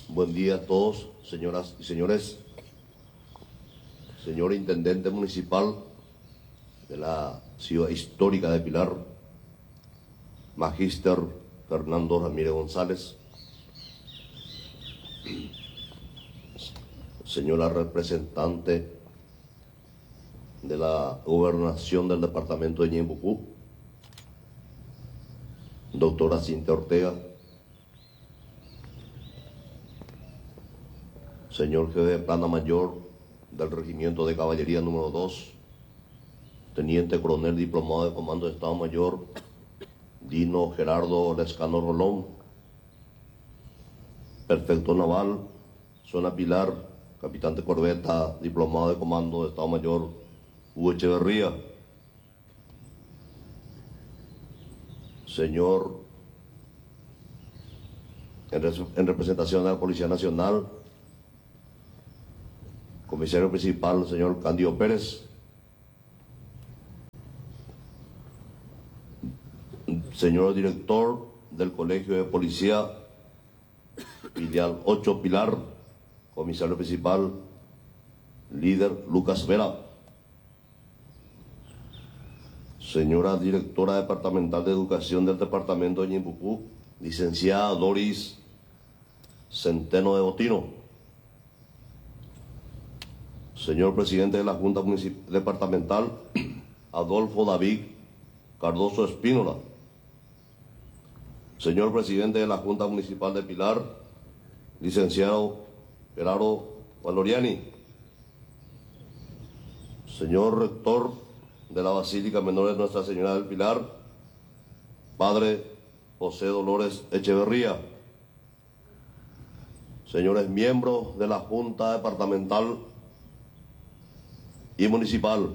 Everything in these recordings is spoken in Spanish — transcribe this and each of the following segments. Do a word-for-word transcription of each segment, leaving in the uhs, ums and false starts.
Buen día a todos, señoras y señores. Señor Intendente Municipal de la ciudad histórica de Pilar, Magíster Fernando Ramírez González. Señora representante de la gobernación del departamento de Ñembucú, doctora Cintia Ortega. Señor jefe de plana mayor del Regimiento de Caballería número dos, Teniente Coronel Diplomado de Comando de Estado Mayor Dino Gerardo Lescano Rolón, Prefecto Naval, Zona Pilar, Capitán de Corbeta, Diplomado de Comando de Estado Mayor Hugo Echeverría, señor, en, en representación de la Policía Nacional, comisario principal, señor Cándido Pérez, señor director del Colegio de Policía, filial ocho Pilar, comisario principal, líder Lucas Vera, señora directora departamental de Educación del departamento de Ñembucú, licenciada Doris Centeno de Botino, señor presidente de la Junta Departamental, Adolfo David Cardoso Espínola, señor presidente de la Junta Municipal de Pilar, licenciado Gerardo Valoriani, señor rector de la Basílica Menor de Nuestra Señora del Pilar, padre José Dolores Echeverría, señores miembros de la Junta Departamental y Municipal,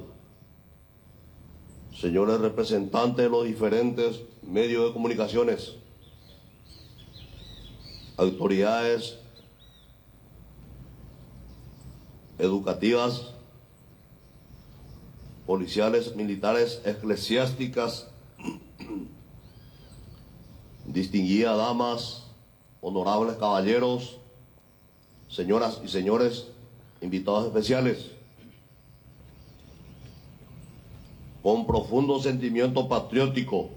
señores representantes de los diferentes medios de comunicaciones, autoridades educativas, policiales, militares, eclesiásticas, distinguidas damas, honorables caballeros, señoras y señores, invitados especiales. Con profundo sentimiento patriótico,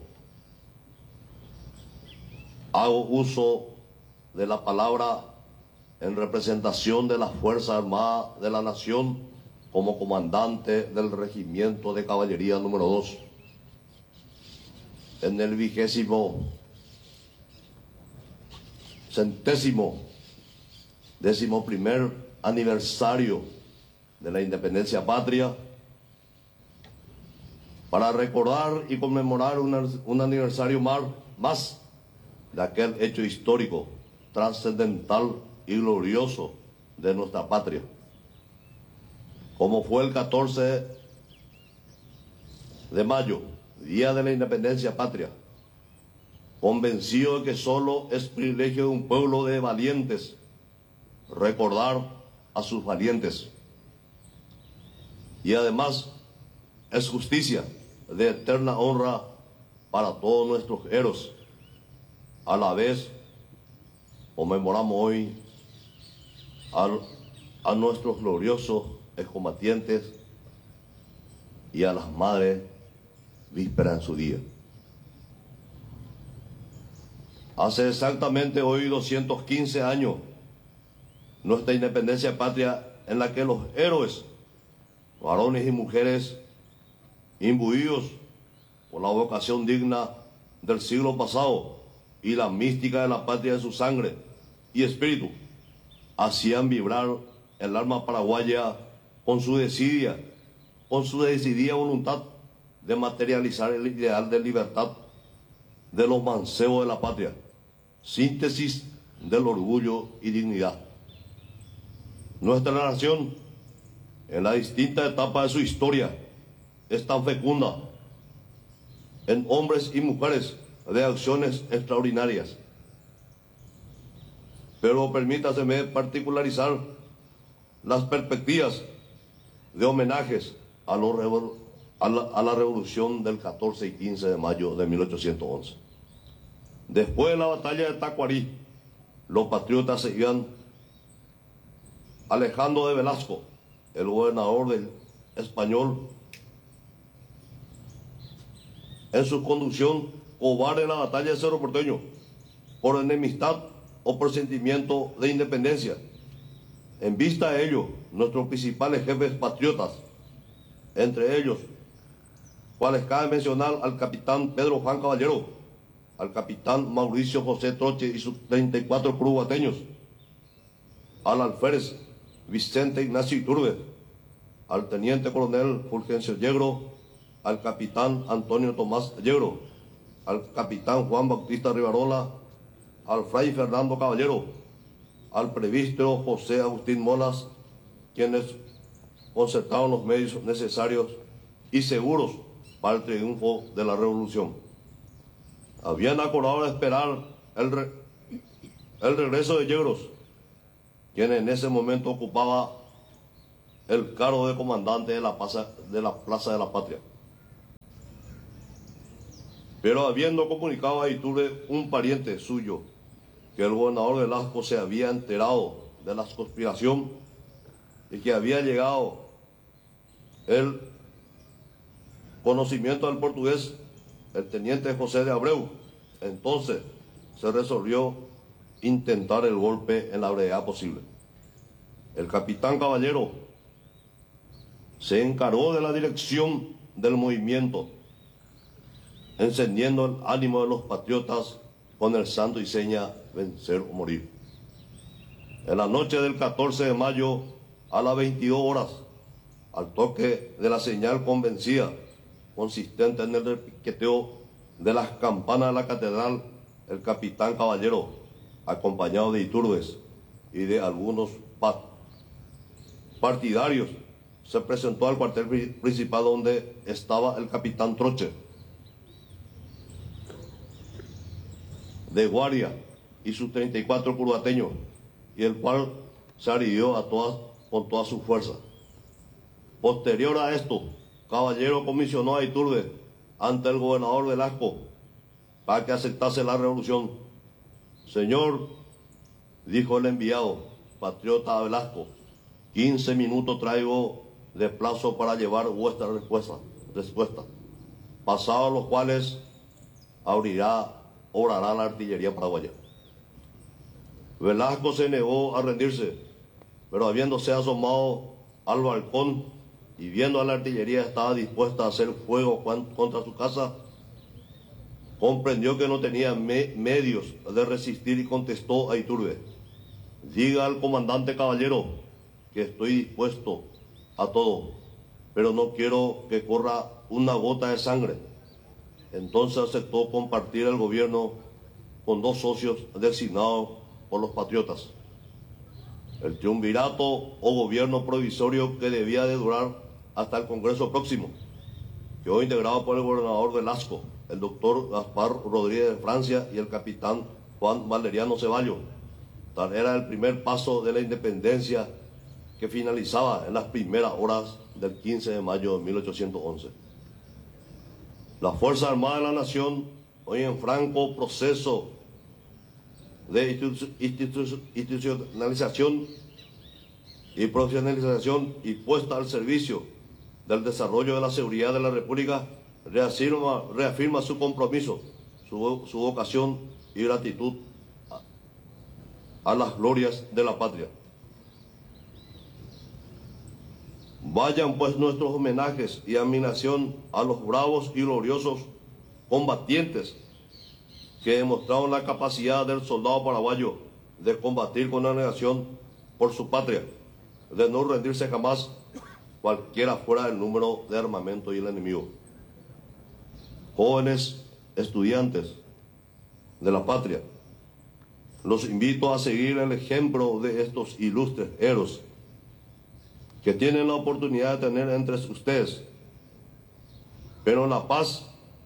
hago uso de la palabra en representación de las Fuerzas Armadas de la Nación como comandante del Regimiento de Caballería número dos. En el vigésimo, centésimo, décimo primer aniversario de la independencia patria, para recordar y conmemorar un, un aniversario más, más de aquel hecho histórico, trascendental y glorioso de nuestra patria, como fue el catorce de mayo, Día de la Independencia Patria, convencido de que solo es privilegio de un pueblo de valientes recordar a sus valientes, y además es justicia de eterna honra para todos nuestros héroes. A la vez conmemoramos hoy a, a nuestros gloriosos excombatientes y a las madres vísperas en su día. Hace exactamente hoy doscientos quince años, nuestra independencia patria, en la que los héroes, varones y mujeres imbuidos por la vocación digna del siglo pasado y la mística de la patria de su sangre y espíritu, hacían vibrar el alma paraguaya con su decidida, con su decidida voluntad de materializar el ideal de libertad de los mancebos de la patria, síntesis del orgullo y dignidad. Nuestra nación, en la distinta etapa de su historia, es tan fecunda en hombres y mujeres de acciones extraordinarias. Pero permítaseme particularizar las perspectivas de homenajes a, lo, a, la, a la revolución del catorce y quince de mayo de mil ochocientos once. Después de la batalla de Tacuarí, los patriotas seguían Alejandro de Velasco, el gobernador del español, en su conducción cobarde en la batalla de Cerro Porteño, por enemistad o por sentimiento de independencia. En vista de ello, nuestros principales jefes patriotas, entre ellos, cuales cabe mencionar al capitán Pedro Juan Caballero, al capitán Mauricio José Troche y sus treinta y cuatro curubateños, al alférez Vicente Ignacio Iturbe, al teniente coronel Fulgencio Yegro, al capitán Antonio Tomás Yegro, al capitán Juan Bautista Rivarola, al fray Fernando Caballero, al presbítero José Agustín Molas, quienes concertaron los medios necesarios y seguros para el triunfo de la revolución. Habían acordado esperar el, re, el regreso de Yegros, quien en ese momento ocupaba el cargo de comandante de la, plaza, de la Plaza de la Patria. Pero habiendo comunicado a Iturbe, un pariente suyo, que el gobernador Velasco se había enterado de la conspiración y que había llegado el conocimiento del portugués, el teniente José de Abreu, entonces se resolvió intentar el golpe en la brevedad posible. El capitán Caballero se encargó de la dirección del movimiento, encendiendo el ánimo de los patriotas con el santo y seña vencer o morir. En la noche del catorce de mayo, a las veintidós horas, al toque de la señal convencida, consistente en el repiqueteo de las campanas de la catedral, el capitán Caballero, acompañado de Iturbes y de algunos partidarios, se presentó al cuartel principal donde estaba el capitán Troche, de guardia, y sus treinta y cuatro curubateños, y el cual se hirió a todas, con toda su fuerza. Posterior a esto, Caballero comisionó a Iturbe ante el gobernador Velasco para que aceptase la revolución. Señor, dijo el enviado patriota a Velasco, quince minutos traigo de plazo para llevar vuestra respuesta, respuesta pasados los cuales abrirá obrará la artillería paraguaya. Velasco se negó a rendirse, pero habiéndose asomado al balcón y viendo a la artillería estaba dispuesta a hacer fuego contra su casa, comprendió que no tenía me medios de resistir y contestó a Iturbe: diga al comandante Caballero que estoy dispuesto a todo, pero no quiero que corra una gota de sangre. Entonces aceptó compartir el gobierno con dos socios designados por los patriotas. El triunvirato o gobierno provisorio, que debía de durar hasta el Congreso próximo, quedó integrado por el gobernador Velasco, el doctor Gaspar Rodríguez de Francia y el capitán Juan Valeriano Ceballos. Tal era el primer paso de la independencia, que finalizaba en las primeras horas del quince de mayo de mil ochocientos once. La Fuerza Armada de la Nación, hoy en franco proceso de institucionalización y profesionalización y puesta al servicio del desarrollo de la seguridad de la República, reafirma, reafirma su compromiso, su, su vocación y gratitud a, a las glorias de la patria. Vayan pues nuestros homenajes y admiración a los bravos y gloriosos combatientes que demostraron la capacidad del soldado paraguayo de combatir con abnegación por su patria, de no rendirse jamás, cualquiera fuera el número de armamento y el enemigo. Jóvenes estudiantes de la patria, los invito a seguir el ejemplo de estos ilustres héroes que tienen la oportunidad de tener entre ustedes, pero la paz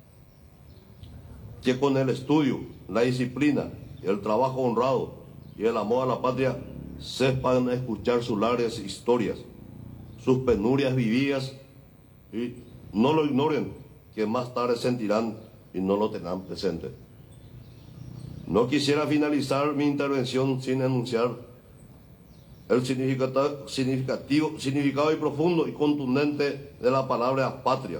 que con el estudio, la disciplina, el trabajo honrado y el amor a la patria sepan escuchar sus largas historias, sus penurias vividas, y no lo ignoren, que más tarde sentirán y no lo tendrán presente. No quisiera finalizar mi intervención sin enunciar el significado, significativo, significado y profundo y contundente de la palabra patria.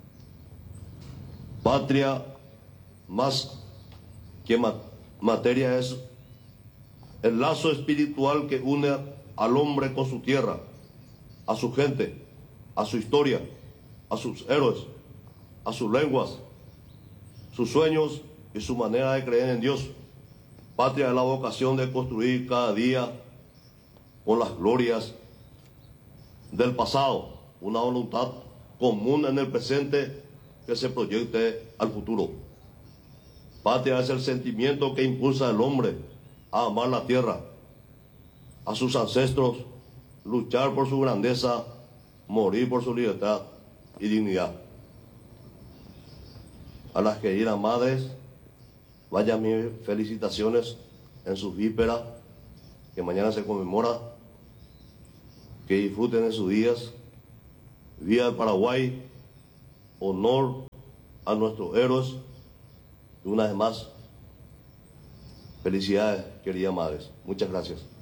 Patria, más que ma materia, es el lazo espiritual que une al hombre con su tierra, a su gente, a su historia, a sus héroes, a sus lenguas, sus sueños y su manera de creer en Dios. Patria es la vocación de construir cada día con las glorias del pasado, una voluntad común en el presente que se proyecte al futuro. Patria es el sentimiento que impulsa al hombre a amar la tierra, a sus ancestros, luchar por su grandeza, morir por su libertad y dignidad. A las queridas madres, vayan mis felicitaciones en su víspera, que mañana se conmemora. Que disfruten de sus días. Viva el Paraguay, honor a nuestros héroes. Y una vez más, felicidades, queridas madres. Muchas gracias.